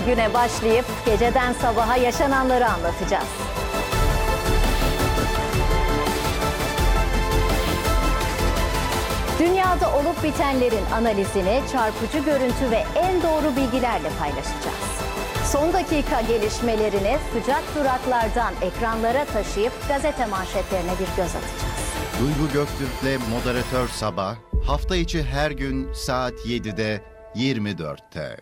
güne başlayıp geceden sabaha yaşananları anlatacağız. Dünyada olup bitenlerin analizini çarpıcı görüntü ve en doğru bilgilerle paylaşacağız. Son dakika gelişmelerini sıcak duraklardan ekranlara taşıyıp gazete manşetlerine bir göz atacağız. Duygu Göktürk'le Moderatör Sabah, hafta içi her gün saat 7'de 24'te.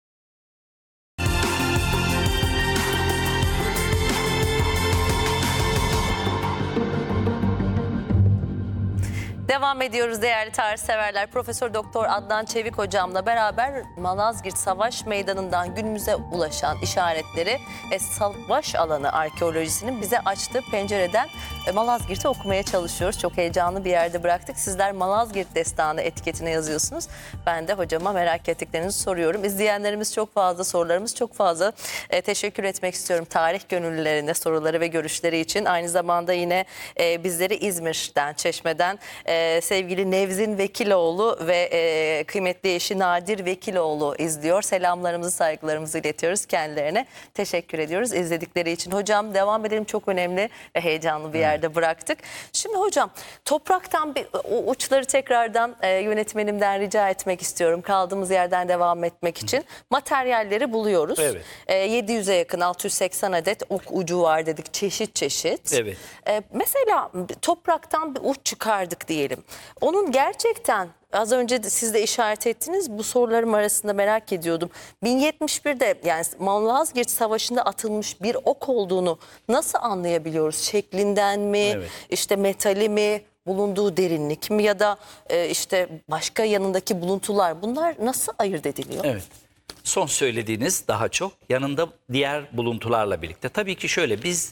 Devam ediyoruz değerli tarih severler. Profesör Doktor Adnan Çevik hocamla beraber Malazgirt Savaş Meydanı'ndan günümüze ulaşan işaretleri ve savaş alanı arkeolojisinin bize açtığı pencereden Malazgirt'i okumaya çalışıyoruz. Çok heyecanlı bir yerde bıraktık. Sizler Malazgirt Destanı etiketine yazıyorsunuz. Ben de hocama merak ettiklerinizi soruyorum. İzleyenlerimiz çok fazla, sorularımız çok fazla. Teşekkür etmek istiyorum tarih gönüllülerine soruları ve görüşleri için. Aynı zamanda yine bizleri İzmir'den, Çeşme'den sevgili Nevzin Vekiloğlu ve kıymetli eşi Nadir Vekiloğlu izliyor. Selamlarımızı, saygılarımızı iletiyoruz kendilerine. Teşekkür ediyoruz izledikleri için. Hocam devam edelim, çok önemli ve heyecanlı bir yerde bıraktık. Şimdi hocam topraktan bir uçları tekrardan yönetmenimden rica etmek istiyorum. Kaldığımız yerden devam etmek için. Materyalleri buluyoruz. Evet. 700'e yakın 680 adet ok ucu var dedik, çeşit çeşit. Evet. Mesela topraktan bir uç çıkardık diyelim. Onun gerçekten az önce de siz de işaret ettiniz, bu sorularım arasında merak ediyordum. 1071'de yani Malazgirt Savaşı'nda atılmış bir ok olduğunu nasıl anlayabiliyoruz? Şeklinden mi, Evet. işte metali mi, bulunduğu derinlik mi ya da işte başka yanındaki buluntular, bunlar nasıl ayırt ediliyor? Evet. Son söylediğiniz daha çok yanında diğer buluntularla birlikte. Tabii ki şöyle, biz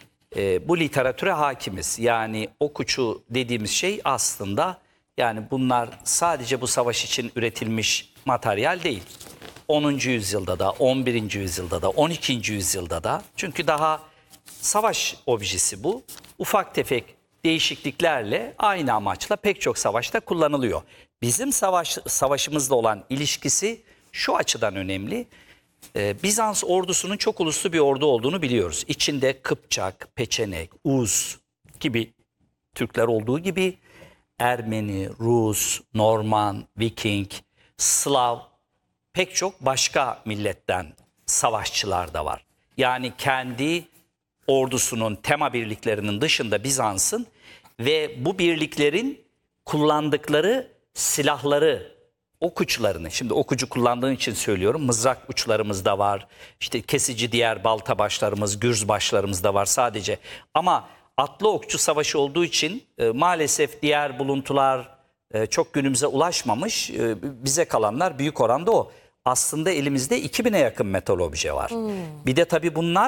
bu literatüre hakimiz. Yani ok uçu dediğimiz şey aslında, yani bunlar sadece bu savaş için üretilmiş materyal değil. 10. yüzyılda da, 11. yüzyılda da, 12. yüzyılda da, çünkü daha savaş objesi bu. Ufak tefek değişikliklerle aynı amaçla pek çok savaşta kullanılıyor. Bizim savaşımızla olan ilişkisi şu açıdan önemli. Bizans ordusunun çok uluslu bir ordu olduğunu biliyoruz. İçinde Kıpçak, Peçenek, Uz gibi Türkler olduğu gibi Ermeni, Rus, Norman, Viking, Slav, pek çok başka milletten savaşçılar da var. Yani kendi ordusunun tema birliklerinin dışında Bizans'ın ve bu birliklerin kullandıkları silahları, ok uçlarını, şimdi ok ucu kullandığım için söylüyorum, mızrak uçlarımız da var, işte kesici diğer balta başlarımız, gürz başlarımız da var sadece. Ama atlı okçu savaşı olduğu için maalesef diğer buluntular çok günümüze ulaşmamış. Bize kalanlar büyük oranda o. Aslında elimizde 2000'e yakın metal obje var. Bir de tabii bunlar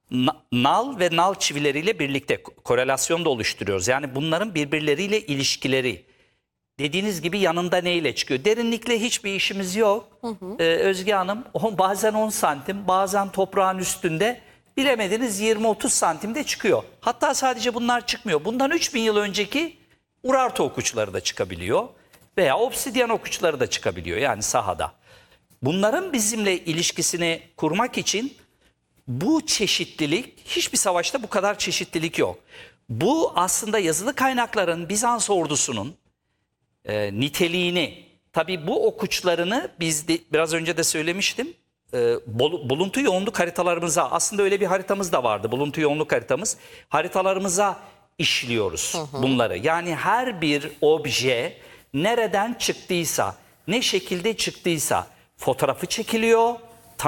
nal ve nal çivileriyle birlikte korelasyon da oluşturuyoruz. Yani bunların birbirleriyle ilişkileri. Dediğiniz gibi yanında neyle çıkıyor? Derinlikle hiçbir işimiz yok. Özge Hanım, bazen 10 santim, bazen toprağın üstünde, bilemediniz 20-30 santimde çıkıyor. Hatta sadece bunlar çıkmıyor. Bundan 3000 yıl önceki Urartu ok uçları da çıkabiliyor. Veya obsidyen ok uçları da çıkabiliyor yani sahada. Bunların bizimle ilişkisini kurmak için bu çeşitlilik, hiçbir savaşta bu kadar çeşitlilik yok. Bu aslında yazılı kaynakların Bizans ordusunun niteliğini, tabii bu ok uçlarını biz de, biraz önce de söylemiştim, buluntu yoğunluk haritalarımıza, aslında öyle bir haritamız da vardı, buluntu yoğunluk haritamız, haritalarımıza işliyoruz bunları. Yani her bir obje nereden çıktıysa, ne şekilde çıktıysa fotoğrafı çekiliyor,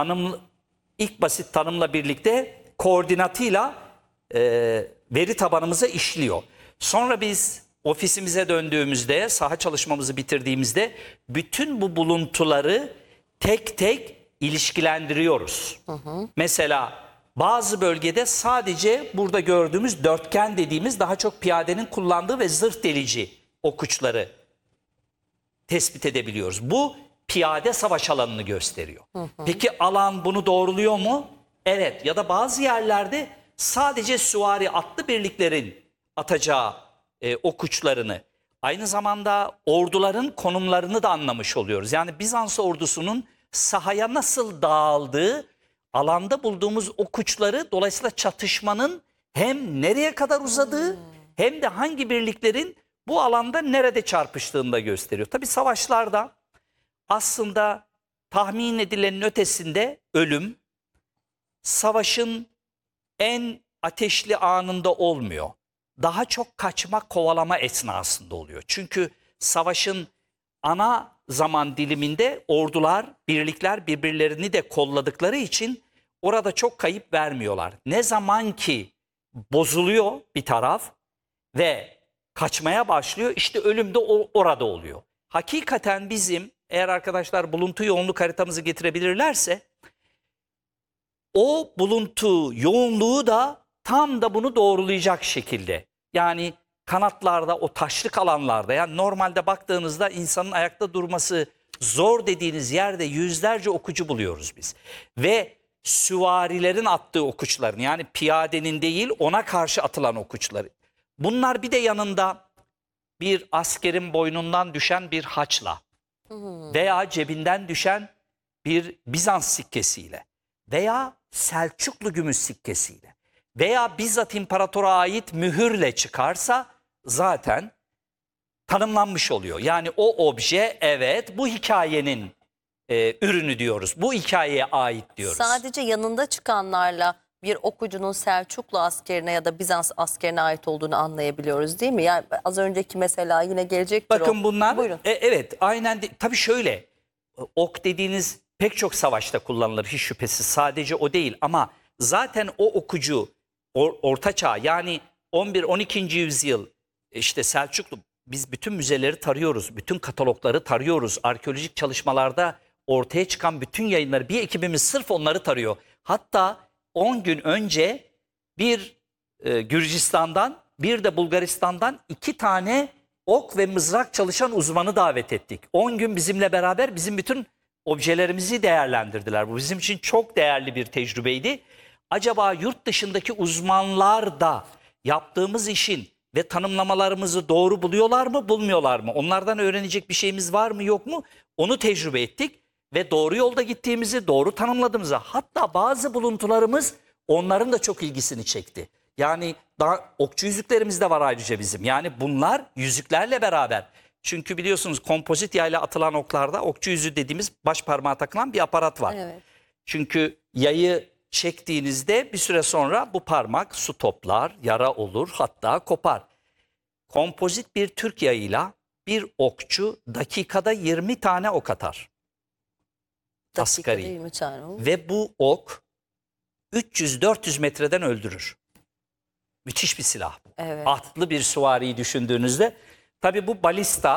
ilk basit tanımla birlikte koordinatıyla veri tabanımıza işliyor. Sonra biz ofisimize döndüğümüzde, saha çalışmamızı bitirdiğimizde bütün bu buluntuları tek tek ilişkilendiriyoruz. Mesela bazı bölgede sadece burada gördüğümüz dörtgen dediğimiz, daha çok piyadenin kullandığı ve zırh delici ok uçları tespit edebiliyoruz. Bu piyade savaş alanını gösteriyor. Peki alan bunu doğruluyor mu? Evet. Ya da bazı yerlerde sadece süvari atlı birliklerin atacağı ok uçlarını, aynı zamanda orduların konumlarını da anlamış oluyoruz. Yani Bizans ordusunun sahaya nasıl dağıldığı alanda bulduğumuz o kuşları dolayısıyla çatışmanın hem nereye kadar uzadığı hem de hangi birliklerin bu alanda nerede çarpıştığını da gösteriyor. Tabii savaşlarda aslında tahmin edilenin ötesinde ölüm savaşın en ateşli anında olmuyor. Daha çok kaçma, kovalama esnasında oluyor. Çünkü savaşın ana zaman diliminde ordular, birlikler birbirlerini de kolladıkları için orada çok kayıp vermiyorlar. Ne zaman ki bozuluyor bir taraf ve kaçmaya başlıyor, işte ölüm de orada oluyor. Hakikaten bizim, eğer arkadaşlar buluntu yoğunluk haritamızı getirebilirlerse, o buluntu yoğunluğu da tam da bunu doğrulayacak şekilde. Yani kanatlarda, o taşlık alanlarda, yani normalde baktığınızda insanın ayakta durması zor dediğiniz yerde yüzlerce okucu buluyoruz biz. Ve süvarilerin attığı okuçların, yani piyadenin değil ona karşı atılan okuçları. Bunlar bir de yanında bir askerin boynundan düşen bir haçla veya cebinden düşen bir Bizans sikkesiyle veya Selçuklu gümüş sikkesiyle veya bizzat imparatora ait mühürle çıkarsa zaten tanımlanmış oluyor. Yani o obje, evet, bu hikayenin ürünü diyoruz. Bu hikayeye ait diyoruz. Sadece yanında çıkanlarla bir okucunun Selçuklu askerine ya da Bizans askerine ait olduğunu anlayabiliyoruz değil mi? Yani az önceki mesela yine gelecektir Bakın o. bunlar, Buyurun. evet, aynen tabii şöyle, ok dediğiniz pek çok savaşta kullanılır hiç şüphesiz, sadece o değil, ama zaten o okucu Orta Çağ, yani 11-12. yüzyıl, işte Selçuklu, biz bütün müzeleri tarıyoruz, bütün katalogları tarıyoruz, arkeolojik çalışmalarda ortaya çıkan bütün yayınları, bir ekibimiz sırf onları tarıyor. Hatta 10 gün önce bir Gürcistan'dan bir de Bulgaristan'dan 2 tane ok ve mızrak çalışan uzmanı davet ettik. 10 gün bizimle beraber bizim bütün objelerimizi değerlendirdiler. Bu bizim için çok değerli bir tecrübeydi. Acaba yurt dışındaki uzmanlar da yaptığımız işin ve tanımlamalarımızı doğru buluyorlar mı, bulmuyorlar mı? Onlardan öğrenecek bir şeyimiz var mı, yok mu? Onu tecrübe ettik ve doğru yolda gittiğimizi, doğru tanımladığımızı, hatta bazı buluntularımız onların da çok ilgisini çekti. Yani daha okçu yüzüklerimiz de var ayrıca bizim. Yani bunlar yüzüklerle beraber. Çünkü biliyorsunuz kompozit yayla atılan oklarda okçu yüzüğü dediğimiz baş parmağa takılan bir aparat var. Evet. Çünkü yayı çektiğinizde bir süre sonra bu parmak su toplar, yara olur, hatta kopar. Kompozit bir Türk yayıyla bir okçu dakikada 20 tane ok atar. Asgari. 20 tane. Ve bu ok 300-400 metreden öldürür. Müthiş bir silah bu. Evet. Atlı bir süvariyi düşündüğünüzde, tabii bu balista